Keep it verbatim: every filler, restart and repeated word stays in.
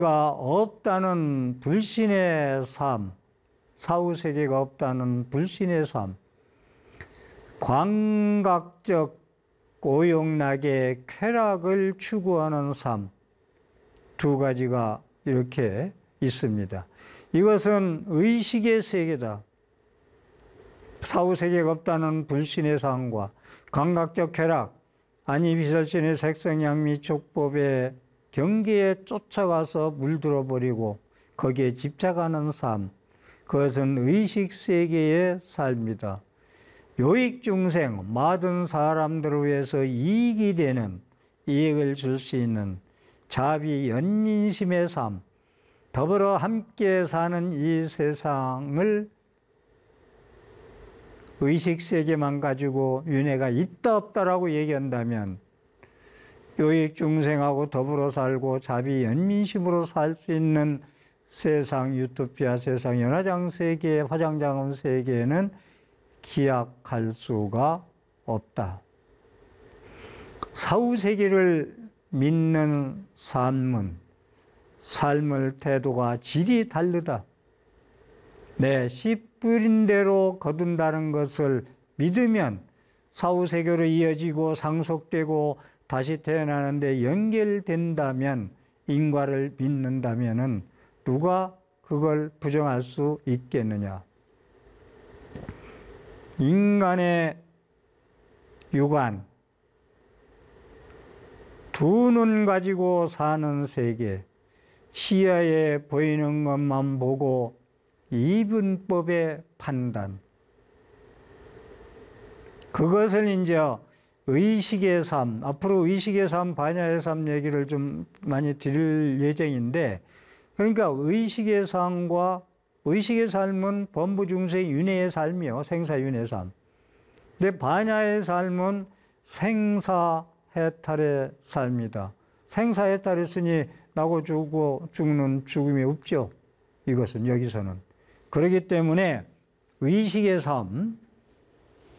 가 없다는 불신의 삶, 사후세계가 없다는 불신의 삶, 광각적 오용락의 쾌락을 추구하는 삶, 두 가지가 이렇게 있습니다. 이것은 의식의 세계다. 사후세계가 없다는 불신의 삶과 광각적 쾌락, 안이비설신의 색성양미 촉법의 경계에 쫓아가서 물들어버리고 거기에 집착하는 삶, 그것은 의식세계의 삶이다. 요익중생, 모든 사람들을 위해서 이익이 되는, 이익을 줄 수 있는 자비연민심의 삶, 더불어 함께 사는 이 세상을 의식세계만 가지고 윤회가 있다 없다라고 얘기한다면 요익중생하고 더불어 살고 자비연민심으로 살 수 있는 세상, 유토피아 세상, 연화장세계, 화장장엄 세계에는 기약할 수가 없다. 사후세계를 믿는 삶은, 삶의 태도가 질이 다르다. 내 씨 뿌린 대로 거둔다는 것을 믿으면 사후세계로 이어지고 상속되고 다시 태어나는데 연결된다면, 인과를 믿는다면 누가 그걸 부정할 수 있겠느냐. 인간의 육안, 두 눈 가지고 사는 세계, 시야에 보이는 것만 보고 이분법의 판단, 그것을 이제 의식의 삶, 앞으로 의식의 삶, 반야의 삶 얘기를 좀 많이 드릴 예정인데, 그러니까 의식의 삶과 의식의 삶은 범부중생 윤회의 삶이요, 생사윤회 삶. 근데 반야의 삶은 생사해탈의 삶이다. 생사해탈했으니 나고 죽고 죽는 죽음이 없죠. 이것은 여기서는. 그렇기 때문에 의식의 삶,